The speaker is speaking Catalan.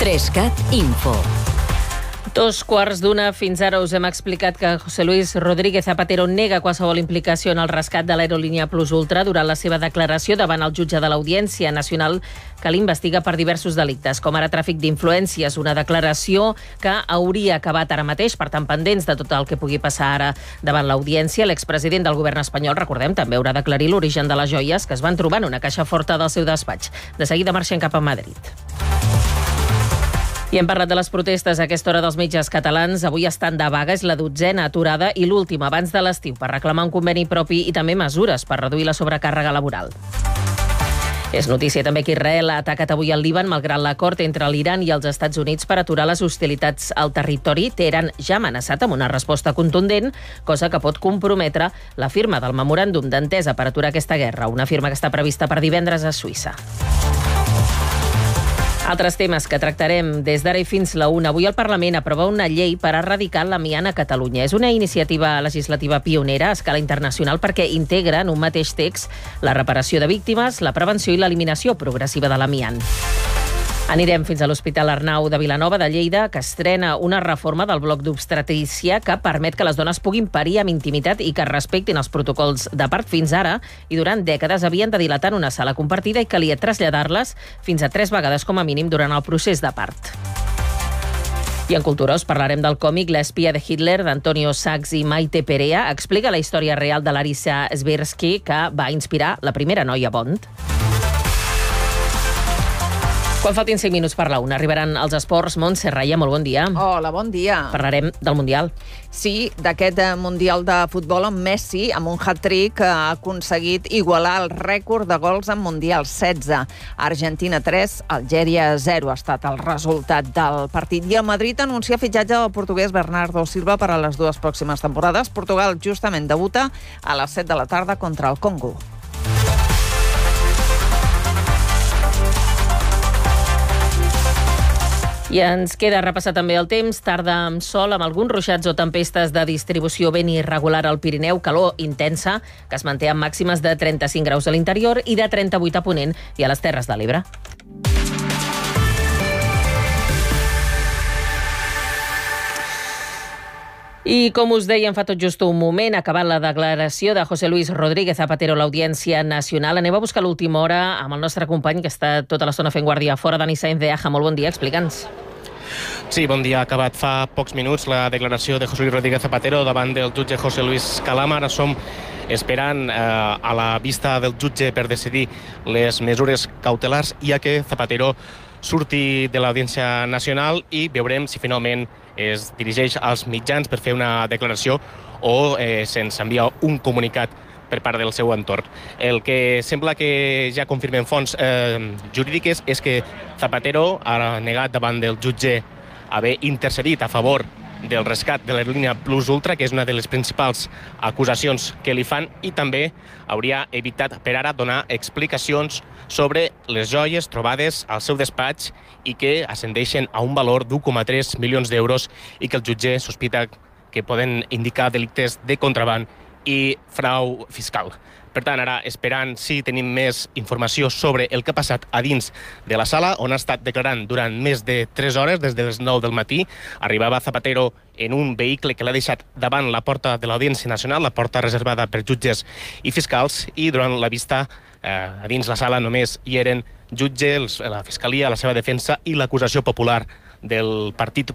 3CAT Info. 2:15 fins ara us hem explicat que José Luis Rodríguez Zapatero nega qualsevol implicació en el rescat de l'aerolínia Plus Ultra durant la seva declaració davant el jutge de l'Audiència Nacional que l'investiga per diversos delictes, com ara tràfic d'influències, una declaració que hauria acabat ara mateix, per tant pendents de tot el que pugui passar ara davant l'Audiència. L'expresident del govern espanyol, recordem, també haurà d'aclarir l'origen de les joies que es van trobar en una caixa forta del seu despatx. De seguida marxem cap a Madrid. I hem parlat de les protestes a aquesta hora dels metges catalans. Avui estan de vaga, és la 12a aturada i l'última abans de l'estiu per reclamar un conveni propi i també mesures per reduir la sobrecàrrega laboral. És notícia també que Israel ha atacat avui el Líban malgrat l'acord entre l'Iran i els Estats Units per aturar les hostilitats al territori. Teheran ja ha amenaçat amb una resposta contundent, cosa que pot comprometre la firma del memoràndum d'entesa per aturar aquesta guerra, una firma que està prevista per divendres a Suïssa. Altres temes que tractarem des d'ara i fins la 1. Avui el Parlament aprova una llei per erradicar l'amiant a Catalunya. És una iniciativa legislativa pionera a escala internacional perquè integra en un mateix text la reparació de víctimes, la prevenció i l'eliminació progressiva de l'amiant. Anirem fins a l'Hospital Arnau de Vilanova de Lleida, que estrena una reforma del bloc d'obstetrícia que permet que les dones puguin parir amb intimitat i que respectin els protocols de part. Fins ara, i durant dècades, havien de dilatar en una sala compartida i calia traslladar-les fins a 3 vegades com a mínim durant el procés de part. I en cultura us parlarem del còmic L'espia de Hitler, d'Antonio Sachs i Maite Perea. Explica la història real de Larissa Swirsky, que va inspirar la primera noia Bond. Quan faltin 5 minuts per la 1, arribaran els esports. Montse Raya, molt bon dia. Hola, bon dia. Parlarem del Mundial. Sí, d'aquest Mundial de futbol on Messi, amb un hat-trick, ha aconseguit igualar el rècord de gols en Mundial, 16. Argentina 3, Algèria 0 ha estat el resultat del partit. I el Madrid anuncia fitxatge del portuguès Bernardo Silva per a les 2 pròximes temporades. Portugal justament debuta a les 7 de la tarda contra el Congo. I ens queda repassar també el temps. Tarda amb sol, amb alguns ruixats o tempestes de distribució ben irregular al Pirineu, calor intensa, que es manté amb màximes de 35 graus a l'interior i de 38 a Ponent i a les Terres de l'Ebre. I com us dèiem fa tot just un moment, ha acabat la declaració de José Luis Rodríguez Zapatero a l'Audiència Nacional. Anem a buscar l'última hora amb el nostre company que està tota l'estona fent guàrdia fora, Dani Sainz de Aja. Molt bon dia, explica'ns. Sí, bon dia. Ha acabat fa pocs minuts la declaració de José Luis Rodríguez Zapatero davant del jutge José Luis Calama. Ara som esperant a la vista del jutge per decidir les mesures cautelars, ja que Zapatero surti de l'Audiència Nacional i veurem si finalment es dirigeix als mitjans per fer una declaració o se'ns envia un comunicat per part del seu entorn. El que sembla que ja confirmen fonts jurídiques és que Zapatero ha negat davant del jutge haver intercedit a favor del rescat de l'aerolínia Plus Ultra, que és una de les principals acusacions que li fan, i també hauria evitat per ara donar explicacions sobre les joies trobades al seu despatx i que ascendeixen a un valor d'1,3 milions d'euros i que el jutge sospita que poden indicar delictes de contraban i frau fiscal. Per tant, ara esperant si tenim més informació sobre el que ha passat a dins de la sala, on ha estat declarant durant més de 3 hores, des de les 9 del matí. Arribava Zapatero en un vehicle que l'ha deixat davant la porta de l'Audiència Nacional, la porta reservada per jutges i fiscals, i durant la vista a dins la sala només hi eren jutges, la Fiscalia, la seva defensa i l'acusació popular del Partit